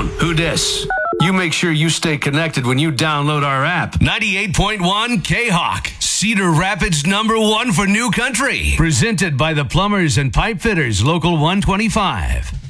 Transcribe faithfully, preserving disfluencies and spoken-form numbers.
phone. Who dis? You make sure you stay connected when you download our app. ninety-eight point one K-Hawk, Cedar Rapids number one for new country. Presented by the Plumbers and Pipe Fitters, Local one twenty-five.